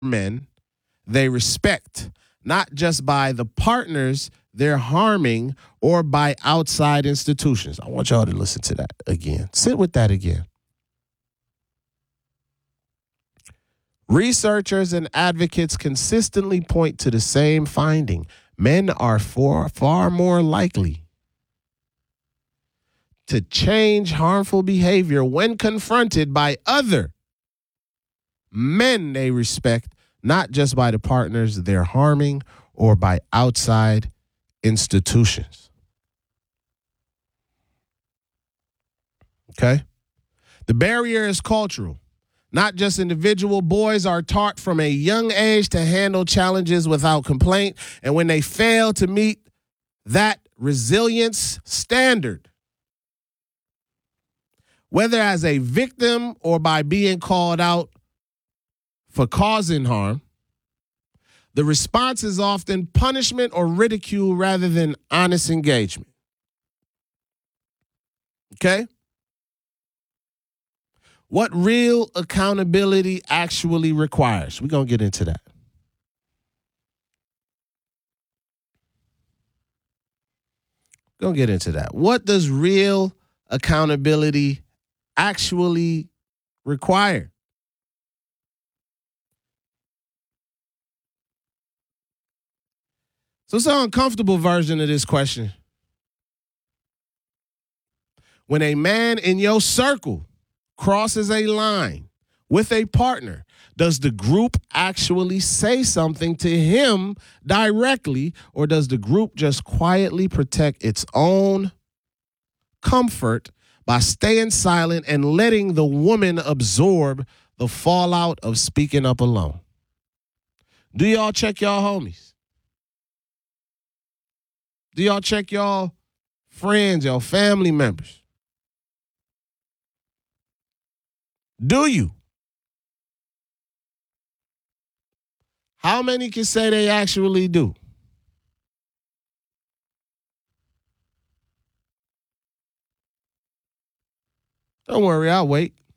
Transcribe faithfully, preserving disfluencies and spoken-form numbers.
men they respect, not just by the partners they're harming or by outside institutions. I want y'all to listen to that again. Sit with that again. Researchers and advocates consistently point to the same finding. Men are far, far more likely to change harmful behavior when confronted by other men they respect, not just by the partners they're harming or by outside institutions. Okay? The barrier is cultural. Not just individual. Boys are taught from a young age to handle challenges without complaint. And when they fail to meet that resilience standard, whether as a victim or by being called out for causing harm, the response is often punishment or ridicule rather than honest engagement. Okay? What real accountability actually requires. We're going to get into that. Going to get into that. What does real accountability actually require? So it's an uncomfortable version of this question. When a man in your circle crosses a line with a partner, does the group actually say something to him directly, or does the group just quietly protect its own comfort by staying silent and letting the woman absorb the fallout of speaking up alone? Do y'all check y'all homies? Do y'all check y'all friends, y'all family members? Do you? How many can say they actually do? Don't worry, I'll wait.